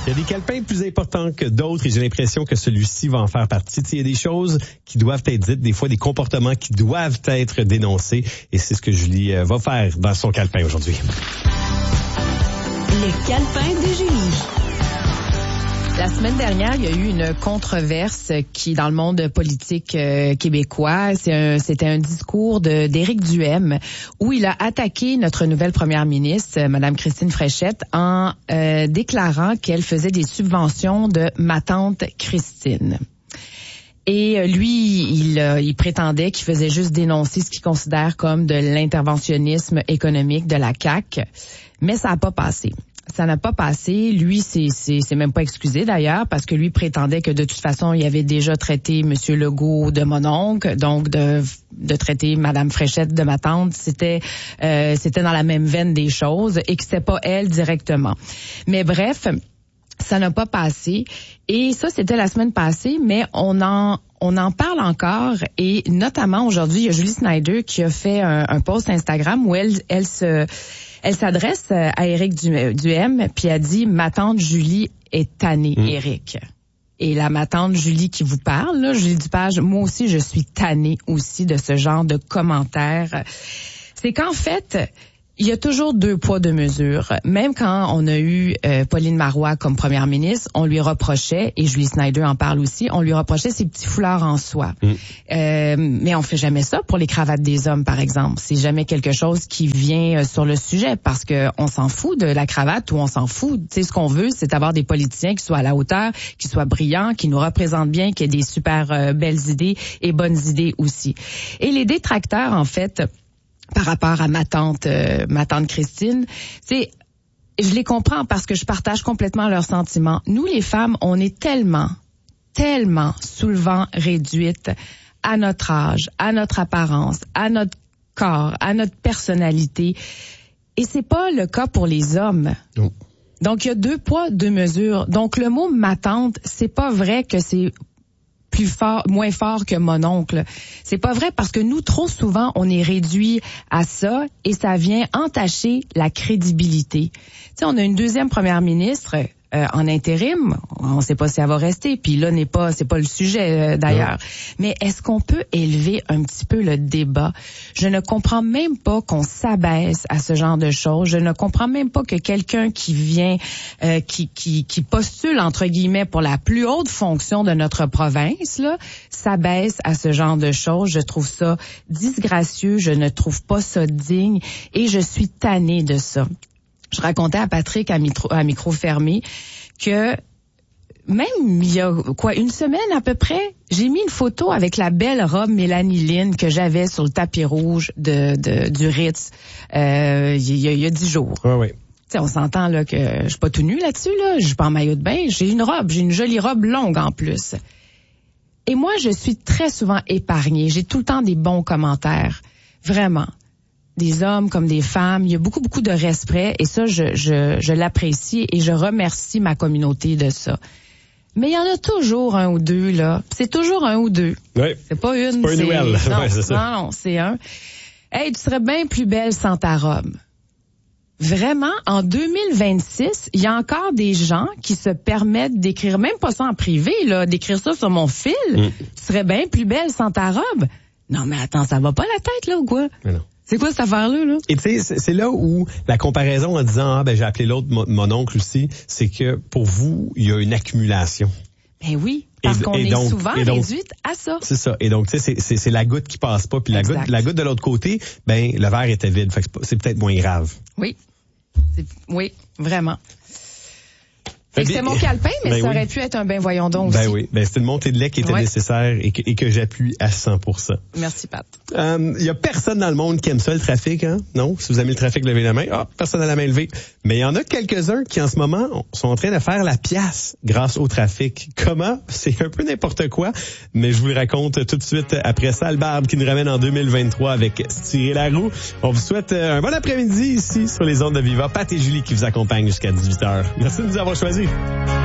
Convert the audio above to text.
Il y a des calepins plus importants que d'autres et j'ai l'impression que celui-ci va en faire partie. Il y a des choses qui doivent être dites, des fois des comportements qui doivent être dénoncés et c'est ce que Julie va faire dans son calepin aujourd'hui. Le calepin de Julie. La semaine dernière, il y a eu une controverse qui, dans le monde politique québécois, c'était un discours d'Éric Duhem où il a attaqué notre nouvelle première ministre, Madame Christine Fréchette, en déclarant qu'elle faisait des subventions de ma tante Christine. Et lui, il prétendait qu'il faisait juste dénoncer ce qu'il considère comme de l'interventionnisme économique de la CAQ, mais ça n'a pas passé. Ça n'a pas passé. Lui, c'est même pas excusé d'ailleurs, parce que lui prétendait que de toute façon, il avait déjà traité M. Legault de mon oncle, donc de traiter Mme Fréchette de ma tante, c'était dans la même veine des choses et que c'était pas elle directement. Mais bref, ça n'a pas passé. Et ça, c'était la semaine passée, mais on en parle encore et notamment aujourd'hui, il y a Julie Snyder qui a fait un post Instagram où elle s'adresse à Éric Duhem, puis elle dit « Ma tante Julie est tannée, Éric. » Et là, ma tante Julie qui vous parle, là, Julie Dupage, moi aussi, je suis tannée aussi de ce genre de commentaires. C'est qu'en fait, il y a toujours deux poids, deux mesures. Même quand on a eu Pauline Marois comme première ministre, on lui reprochait, et Julie Snyder en parle aussi, on lui reprochait ses petits foulards en soie. Mais on fait jamais ça pour les cravates des hommes, par exemple. C'est jamais quelque chose qui vient sur le sujet parce que on s'en fout de la cravate ou on s'en fout. Tu sais, ce qu'on veut, c'est avoir des politiciens qui soient à la hauteur, qui soient brillants, qui nous représentent bien, qui aient des super belles idées et bonnes idées aussi. Et les détracteurs, en fait, par rapport à ma tante Christine, c'est, je les comprends parce que je partage complètement leurs sentiments. Nous, les femmes, on est tellement souvent réduites à notre âge, à notre apparence, à notre corps, à notre personnalité. Et c'est pas le cas pour les hommes. Non. Donc, il y a deux poids, deux mesures. Donc, le mot ma tante, c'est pas vrai que c'est moins fort que mon oncle. C'est pas vrai parce que nous, trop souvent, on est réduit à ça et ça vient entacher la crédibilité. Tu sais, on a une deuxième première ministre en intérim. On ne sait pas si elle va rester. Puis là, c'est pas le sujet d'ailleurs. Mais est-ce qu'on peut élever un petit peu le débat? Je ne comprends même pas qu'on s'abaisse à ce genre de choses. Je ne comprends même pas que quelqu'un qui vient, qui postule entre guillemets pour la plus haute fonction de notre province, là, s'abaisse à ce genre de choses. Je trouve ça disgracieux. Je ne trouve pas ça digne et je suis tannée de ça. Je racontais à Patrick à micro fermé que même il y a une semaine à peu près, j'ai mis une photo avec la belle robe Mélanie Lynn que j'avais sur le tapis rouge du Ritz il y a 10 jours. Oui. T'sais, on s'entend là que je suis pas tout nu là-dessus, là, je suis pas en maillot de bain, j'ai une jolie robe longue en plus. Et moi, je suis très souvent épargnée, j'ai tout le temps des bons commentaires, vraiment. Des hommes comme des femmes, il y a beaucoup de respect et ça, je l'apprécie et je remercie ma communauté de ça. Mais il y en a toujours un ou deux, là. C'est toujours un ou deux. Oui. C'est pas une. C'est pas une nouvelle. Non, ouais, c'est ça. Non, c'est un. Hey, tu serais bien plus belle sans ta robe. Vraiment, en 2026, il y a encore des gens qui se permettent d'écrire, même pas ça en privé, là, d'écrire ça sur mon fil. Tu serais bien plus belle sans ta robe. Non, mais attends, ça va pas la tête, là, ou quoi? Mais non. C'est quoi cette affaire-là, là? Et tu sais, c'est là où la comparaison en disant, j'ai appelé l'autre mon oncle aussi, c'est que pour vous, il y a une accumulation. Ben oui, parce qu'on est souvent réduite à ça. C'est ça. Et donc, tu sais, c'est la goutte qui passe pas, puis la goutte de l'autre côté, le verre était vide. Fait que c'est peut-être moins grave. Oui. Oui, vraiment. C'était mon calepin, mais ça aurait pu être un ben voyons donc aussi. Ben oui, c'était une montée de lait qui était nécessaire et que j'appuie à 100%. Merci, Pat. Il y a personne dans le monde qui aime ça, le trafic, hein? Non? Si vous aimez le trafic, levez la main. Personne à la main levée. Mais il y en a quelques-uns qui, en ce moment, sont en train de faire la pièce grâce au trafic. Comment? C'est un peu n'importe quoi, mais je vous le raconte tout de suite après ça. Albarbe qui nous ramène en 2023 avec Tirer la roue. On vous souhaite un bon après-midi ici sur les ondes de Viva. Pat et Julie qui vous accompagnent jusqu'à 18h. Merci de nous avoir choisis.